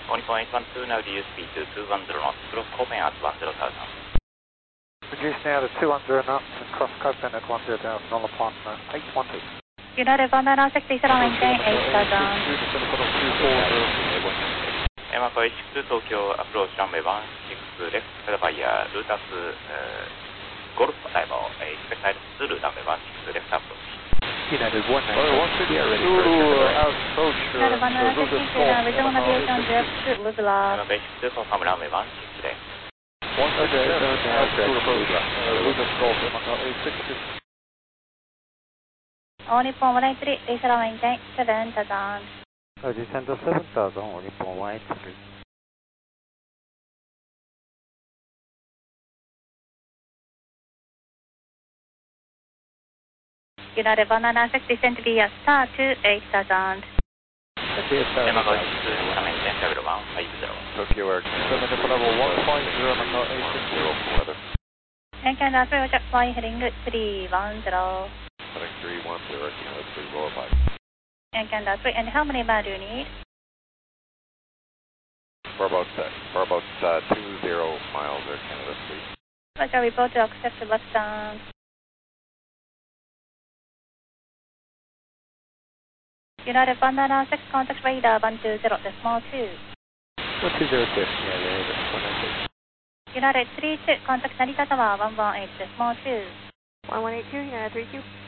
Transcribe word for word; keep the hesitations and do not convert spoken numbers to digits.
All Nippon eight one two, now D U speed to two one zero knots, cross Copen at one zero thousand. Reduce now to two one zero knots and cross Copen at one zero thousand, all upon uh, eight one two. United one nine six, please settle maintain eight thousand. Mach one six東京 approach runway one six left via Lutas Golf arrival, expect to runway one six left approach. United one nine six, yeah, ready for approach. United one nine six, resume navigation direct Luzla. Mach one six confirm runway one six left. one six left, approach, Lutas Golf, Mach eight six six. All Nippon one eight three, please settle maintain seven thousand. Uh, descend to seven thousand, All Nippon one eight three. United one nine six, descend via star to eight thousand. Mach one six maintain level one five zero. Tokyo Air seven to level one five zero, Mach eight six zero for weather. And Canada three, Roger, fly heading three one zero. Heading three one zero, Canada three, lower five. And Canada three, and how many miles do you need? For about, uh, for about uh, two zero miles there, Canada three. Roger, report to accept left down. United one nine six, contact radar one two zero, decimal two. one two zero two, yeah, yeah, that's one nine six. United three two, contact Narita Tower one one eight, decimal two. one one eight two, United three two.